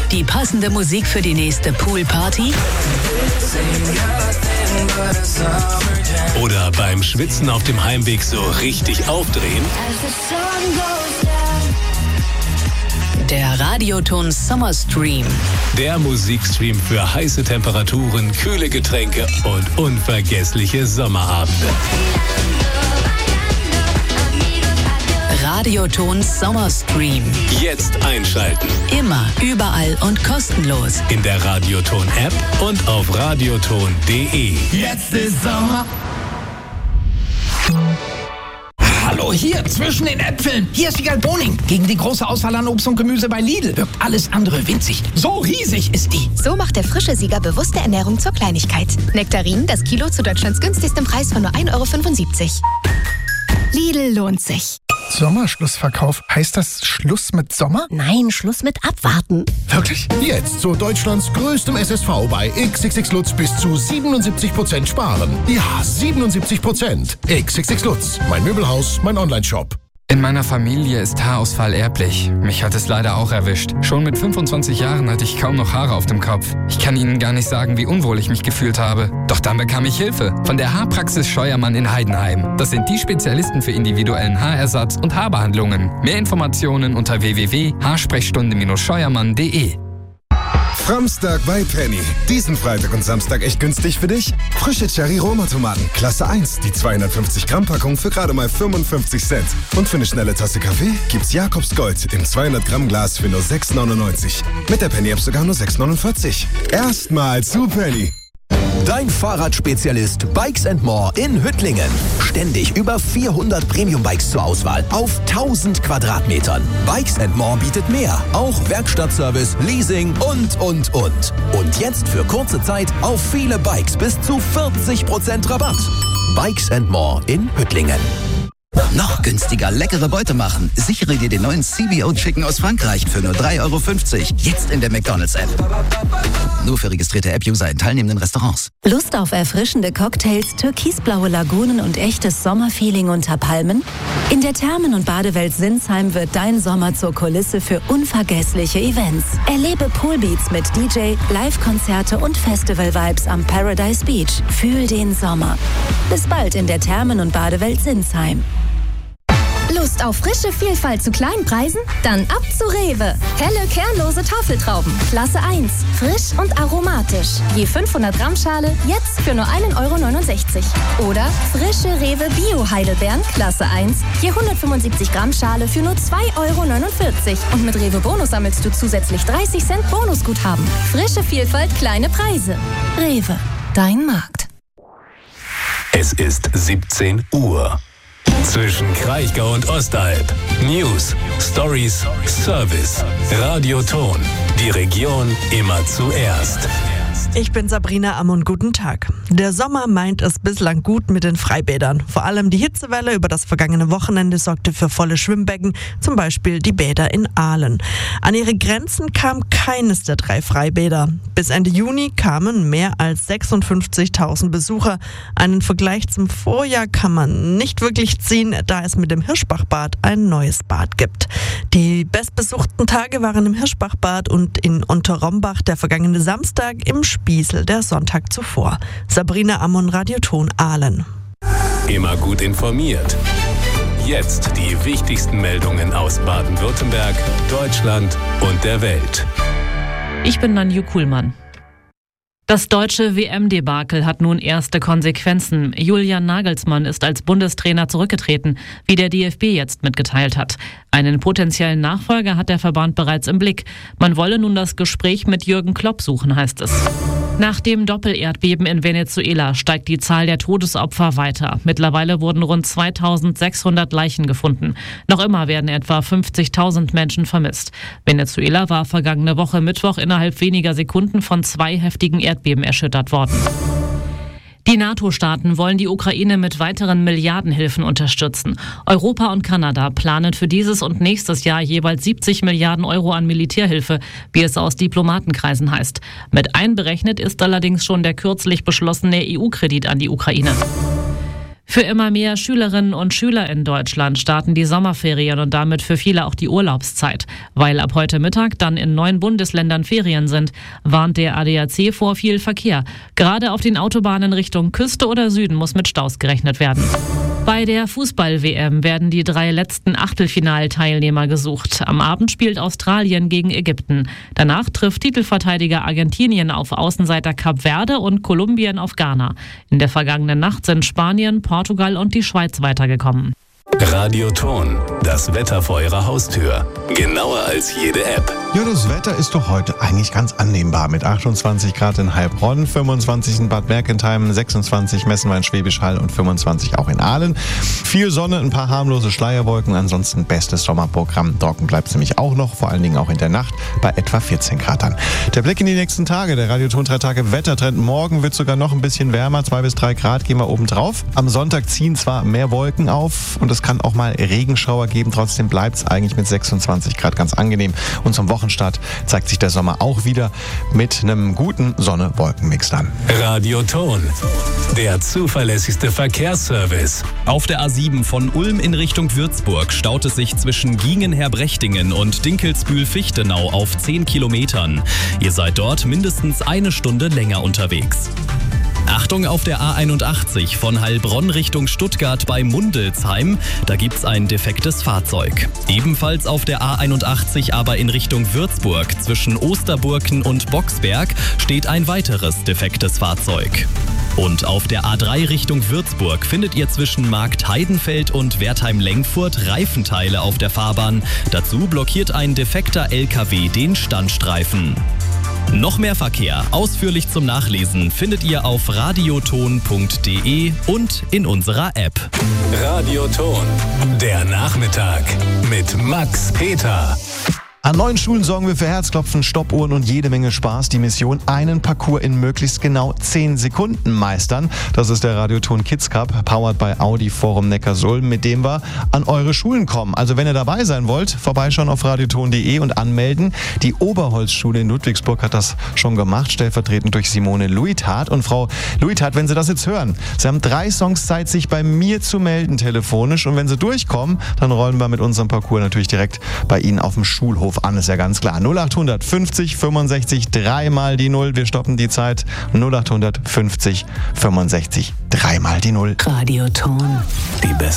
Die passende Musik für die nächste Poolparty? Oder beim Schwitzen auf dem Heimweg so richtig aufdrehen? Der Radioton Summer Stream. Der Musikstream für heiße Temperaturen, kühle Getränke und unvergessliche Sommerabende. Radioton Summer Stream. Jetzt einschalten. Immer, überall und kostenlos. In der Radioton-App und auf radioton.de. Jetzt ist Sommer. Hallo, hier zwischen den Äpfeln. Hier ist die Galboning. Gegen die große Auswahl an Obst und Gemüse bei Lidl wirkt alles andere winzig. So riesig ist die. So macht der frische Sieger bewusste Ernährung zur Kleinigkeit. Nektarinen, das Kilo zu Deutschlands günstigstem Preis von nur 1,75 €. Lidl lohnt sich. Sommerschlussverkauf. Heißt das Schluss mit Sommer? Nein, Schluss mit Abwarten. Wirklich? Jetzt zu Deutschlands größtem SSV bei XXX Lutz bis zu 77% sparen. Ja, 77%. XXX Lutz. Mein Möbelhaus, mein Onlineshop. In meiner Familie ist Haarausfall erblich. Mich hat es leider auch erwischt. Schon mit 25 Jahren hatte ich kaum noch Haare auf dem Kopf. Ich kann Ihnen gar nicht sagen, wie unwohl ich mich gefühlt habe. Doch dann bekam ich Hilfe von der Haarpraxis Scheuermann in Heidenheim. Das sind die Spezialisten für individuellen Haarersatz und Haarbehandlungen. Mehr Informationen unter www.haarsprechstunde-scheuermann.de. Framstag bei Penny. Diesen Freitag und Samstag echt günstig für dich? Frische Cherry-Roma-Tomaten, Klasse 1, die 250 Gramm Packung für gerade mal 55 Cent. Und für eine schnelle Tasse Kaffee gibt's Jakobs Gold im 200 Gramm Glas für nur 6,99. Mit der Penny-App sogar nur 6,49. Erstmal zu Penny. Dein Fahrradspezialist Bikes & More in Hüttlingen. Ständig über 400 Premium-Bikes zur Auswahl auf 1000 Quadratmetern. Bikes & More bietet mehr. Auch Werkstattservice, Leasing und. Und jetzt für kurze Zeit auf viele Bikes bis zu 40% Rabatt. Bikes & More in Hüttlingen. Noch günstiger leckere Beute machen. Sichere dir den neuen CBO Chicken aus Frankreich für nur 3,50 €. Jetzt in der McDonald's-App. Nur für registrierte App-User in teilnehmenden Restaurants. Lust auf erfrischende Cocktails, türkisblaue Lagunen und echtes Sommerfeeling unter Palmen? In der Thermen- und Badewelt Sinsheim wird dein Sommer zur Kulisse für unvergessliche Events. Erlebe Poolbeats mit DJ, Live-Konzerte und Festival-Vibes am Paradise Beach. Fühl den Sommer. Bis bald in der Thermen- und Badewelt Sinsheim. Lust auf frische Vielfalt zu kleinen Preisen? Dann ab zu Rewe. Helle, kernlose Tafeltrauben. Klasse 1. Frisch und aromatisch. Je 500 Gramm Schale, jetzt für nur 1,69 €. Oder frische Rewe Bio-Heidelbeeren. Klasse 1. Je 175 Gramm Schale für nur 2,49 €. Und mit Rewe Bonus sammelst du zusätzlich 30 Cent Bonusguthaben. Frische Vielfalt, kleine Preise. Rewe. Dein Markt. Es ist 17 Uhr. Zwischen Kraichgau und Ostalb. News, Stories, Service. Radioton. Die Region immer zuerst. Ich bin Sabrina Ammon, guten Tag. Der Sommer meint es bislang gut mit den Freibädern. Vor allem die Hitzewelle über das vergangene Wochenende sorgte für volle Schwimmbecken, zum Beispiel die Bäder in Aalen. An ihre Grenzen kam keines der 3 Freibäder. Bis Ende Juni kamen mehr als 56.000 Besucher. Einen Vergleich zum Vorjahr kann man nicht wirklich ziehen, da es mit dem Hirschbachbad ein neues Bad gibt. Die bestbesuchten Tage waren im Hirschbachbad und in Unterrombach der vergangene Samstag, im Spiesel der Sonntag zuvor. Sabrina Ammon, Radioton Aalen. Immer gut informiert. Jetzt die wichtigsten Meldungen aus Baden-Württemberg, Deutschland und der Welt. Ich bin Nanju Kuhlmann. Das deutsche WM-Debakel hat nun erste Konsequenzen. Julian Nagelsmann ist als Bundestrainer zurückgetreten, wie der DFB jetzt mitgeteilt hat. Einen potenziellen Nachfolger hat der Verband bereits im Blick. Man wolle nun das Gespräch mit Jürgen Klopp suchen, heißt es. Nach dem Doppelerdbeben in Venezuela steigt die Zahl der Todesopfer weiter. Mittlerweile wurden rund 2600 Leichen gefunden. Noch immer werden etwa 50.000 Menschen vermisst. Venezuela war vergangene Woche Mittwoch innerhalb weniger Sekunden von 2 heftigen Erdbeben erschüttert worden. Die NATO-Staaten wollen die Ukraine mit weiteren Milliardenhilfen unterstützen. Europa und Kanada planen für dieses und nächstes Jahr jeweils 70 Milliarden Euro an Militärhilfe, wie es aus Diplomatenkreisen heißt. Mit einberechnet ist allerdings schon der kürzlich beschlossene EU-Kredit an die Ukraine. Für immer mehr Schülerinnen und Schüler in Deutschland starten die Sommerferien und damit für viele auch die Urlaubszeit. Weil ab heute Mittag dann in 9 Bundesländern Ferien sind, warnt der ADAC vor viel Verkehr. Gerade auf den Autobahnen Richtung Küste oder Süden muss mit Staus gerechnet werden. Bei der Fußball-WM werden die 3 letzten Achtelfinalteilnehmer gesucht. Am Abend spielt Australien gegen Ägypten. Danach trifft Titelverteidiger Argentinien auf Außenseiter Kap Verde und Kolumbien auf Ghana. In der vergangenen Nacht sind Spanien, Portugal und die Schweiz weitergekommen. Radioton, das Wetter vor Ihrer Haustür. Genauer als jede App. Ja, das Wetter ist doch heute eigentlich ganz annehmbar. Mit 28 Grad in Heilbronn, 25 in Bad Mergentheim, 26 Messenwein-Schwäbisch Hall und 25 auch in Aalen. Viel Sonne, ein paar harmlose Schleierwolken, ansonsten bestes Sommerprogramm. Trocken bleibt es nämlich auch noch, vor allen Dingen auch in der Nacht bei etwa 14 Grad dann. Der Blick in die nächsten Tage, der Radioton 3 Tage Wettertrend. Morgen wird sogar noch ein bisschen wärmer, 2 bis 3 Grad gehen wir oben drauf. Am Sonntag ziehen zwar mehr Wolken auf und es kann auch mal Regenschauer geben, trotzdem bleibt es eigentlich mit 26 Grad ganz angenehm. Und zum Wochenstart zeigt sich der Sommer auch wieder mit einem guten Sonne-Wolken-Mix dann. Radioton, der zuverlässigste Verkehrsservice. Auf der A7 von Ulm in Richtung Würzburg staut es sich zwischen Giengen-Herbrechtingen und Dinkelsbühl-Fichtenau auf 10 Kilometern. Ihr seid dort mindestens 1 Stunde länger unterwegs. Achtung auf der A81 von Heilbronn Richtung Stuttgart bei Mundelsheim. Da gibt's ein defektes Fahrzeug. Ebenfalls auf der A81, aber in Richtung Würzburg zwischen Osterburken und Boxberg steht ein weiteres defektes Fahrzeug. Und auf der A3 Richtung Würzburg findet ihr zwischen Markt Heidenfeld und Wertheim-Lengfurt Reifenteile auf der Fahrbahn. Dazu blockiert ein defekter LKW den Standstreifen. Noch mehr Verkehr, ausführlich zum Nachlesen, findet ihr auf radioton.de und in unserer App. Radioton, der Nachmittag mit Max Peter. An 9 Schulen sorgen wir für Herzklopfen, Stoppuhren und jede Menge Spaß. Die Mission, einen Parcours in möglichst genau 10 Sekunden meistern. Das ist der Radioton Kids Cup, powered by Audi Forum Neckarsulm, mit dem wir an eure Schulen kommen. Also wenn ihr dabei sein wollt, vorbeischauen auf radioton.de und anmelden. Die Oberholzschule in Ludwigsburg hat das schon gemacht, stellvertretend durch Simone Luithardt. Und Frau Luithardt, wenn Sie das jetzt hören, Sie haben 3 Songs Zeit, sich bei mir zu melden telefonisch. Und wenn Sie durchkommen, dann rollen wir mit unserem Parcours natürlich direkt bei Ihnen auf dem Schulhof an, ist ja ganz klar. 0800 50 65 3 mal die 0. Wir stoppen die Zeit. 0800 50 65 3 mal die 0. Radioton. Die beste